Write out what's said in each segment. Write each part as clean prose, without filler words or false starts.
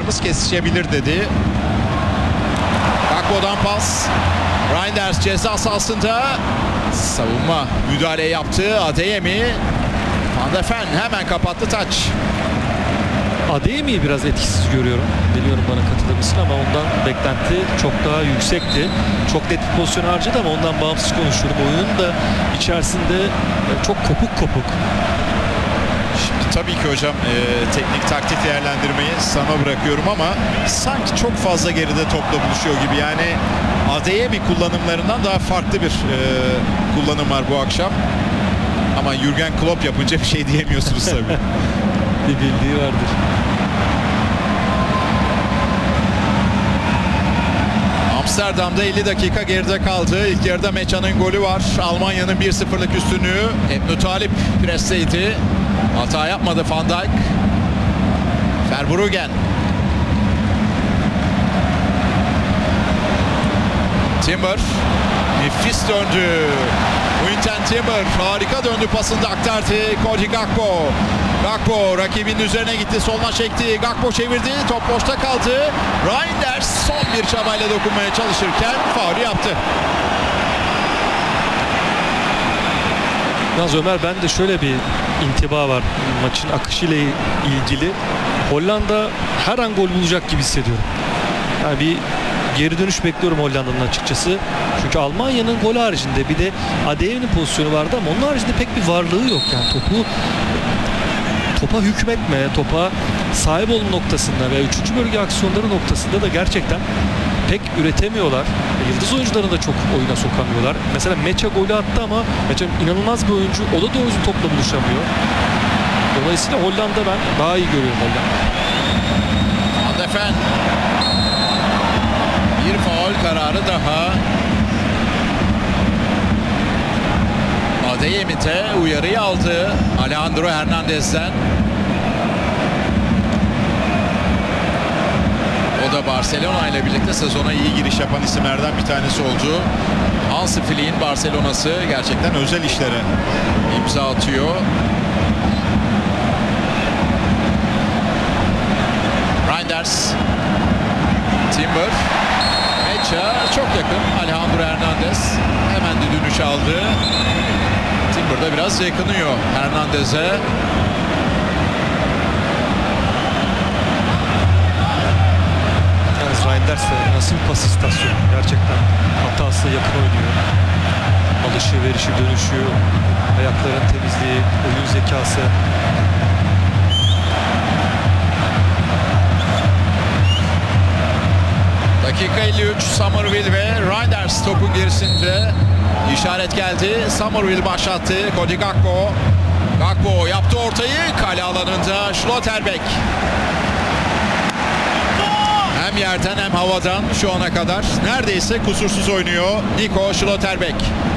yollarımız kesişebilir dedi. Gakpo'dan pas. Reinders ceza sahasında savunma müdahale yaptı. Adeyemi. Van de Ven hemen kapattı taç. Adeyemi'yi biraz etkisiz görüyorum. Biliyorum bana katılır mısın ama ondan beklenti çok daha yüksekti. Çok net bir pozisyon harcadı ama ondan bağımsız konuşuyorum. Oyunun da içerisinde çok kopuk. Şimdi tabii ki hocam teknik taktik değerlendirmeyi sana bırakıyorum ama sanki çok fazla geride topla buluşuyor gibi. Yani Adeyemi kullanımlarından daha farklı bir kullanım var bu akşam. Ama Jürgen Klopp yapınca bir şey diyemiyorsunuz tabii. Bir bildiği vardır. Amsterdam'da 50 dakika geride kaldı. İlk yarıda Mecha'nın golü var. Almanya'nın 1-0'lık üstünlüğü. Ebnu Talip presteydi. Hata yapmadı Van Dijk. Verbruggen. Timber. Nefis döndü. Quinten Timber harika döndü, pasında aktardı. Cody Gakpo. Gakpo rakibinin üzerine gitti, soluna çekti. Gakpo çevirdi, top boşta kaldı. Reinders son bir çabayla dokunmaya çalışırken faul yaptı. Yalnız Ömer, ben de şöyle bir intiba var maçın akışıyla ilgili. Hollanda her an gol bulacak gibi hissediyorum. Yani bir geri dönüş bekliyorum Hollanda'nın açıkçası. Çünkü Almanya'nın gol haricinde bir de Adeyemi'nin pozisyonu vardı ama onun haricinde pek bir varlığı yok. Yani topa hükmetme, topa sahip olma noktasında ve 3. bölge aksiyonları noktasında da gerçekten pek üretemiyorlar. Yıldız oyuncularını da çok oyuna sokamıyorlar. Mesela Mecha golü attı ama Mecha inanılmaz bir oyuncu. O da doğru topla buluşamıyor. Dolayısıyla Hollanda, ben daha iyi görüyorum Hollanda. Van de Ven. Bir faul kararı daha. Adeyemi'te uyarıyı aldı Alejandro Hernandez'den. O da Barcelona ile birlikte sezona iyi giriş yapan isimlerden bir tanesi oldu. Hansi Flick'in Barcelona'sı gerçekten özel işlere imza atıyor. Reinders. Timber. Mecha çok yakın. Alejandro Hernandez hemen düdüğünü çaldı. Timber da biraz yakınıyor Hernandez'e. Reinders de nasıl bir pas istasyonu, gerçekten hatası yakın oynuyor. Alışı, verişi, dönüşü, ayakların temizliği, oyun zekası. Dakika 53, Summerville ve Reinders topun gerisinde. İşaret geldi. Summerville başlattı. Cody Gakpo. Gakpo yaptı ortayı. Kale alanında Schlotterbeck. Hem yerden hem havadan şu ana kadar neredeyse kusursuz oynuyor Nico Schlotterbeck.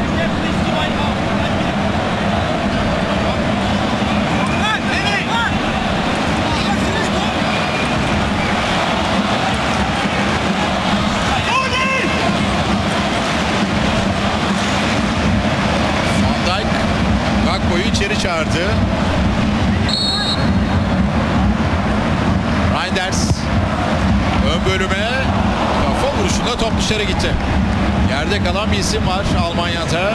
Van Dijk Gakpo'yu içeri çağırdı. Reinders ön bölüme kafa vuruşunda top dışarı gitti. Yerde kalan bir isim var Almanya'da.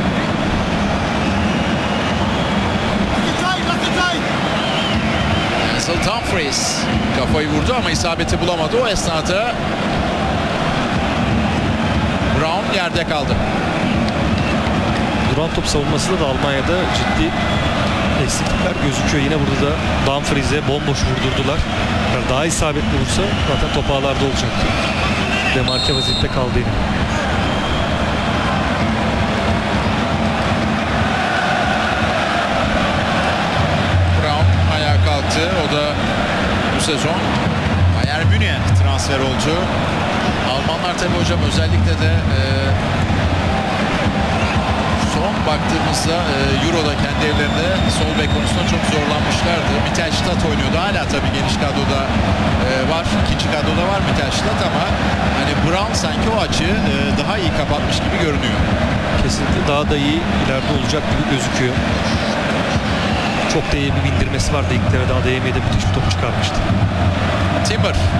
Ansel Dumfries kafayı vurdu ama isabeti bulamadı. O esnada Brown yerde kaldı. Duran top savunmasında da Almanya'da ciddi eksiklikler gözüküyor. Yine burada da Dumfries'e bomboş vurdurdular. Yani daha isabetli vursa zaten top ağlarda olacaktı. Demarke vaziyette kaldı yine. Brown ayağa kalktı. O da bu sezon Bayern Münih'e transfer oldu. Almanlar tabii hocam özellikle de son baktığımızda Euro'da kendi evlerinde sol bek konusunda çok zorlanmışlardı. Mittelstadt oynuyordu. Hala tabii geniş kadroda var. İkinci kadroda var Mittelstadt ama hani Brown sanki o açığı daha iyi kapatmış gibi görünüyor. Kesinlikle daha da iyi ileride olacak gibi gözüküyor. Çok da iyi bir bindirmesi vardı ilk devrede. Adeyemi'ye de müthiş bir top çıkarmıştı. Timber